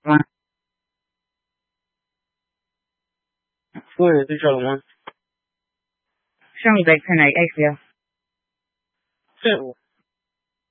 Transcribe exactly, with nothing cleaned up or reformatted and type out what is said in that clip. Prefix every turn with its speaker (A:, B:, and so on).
A: One. Score is zero one. Show me back ten eight, A C L. Shit.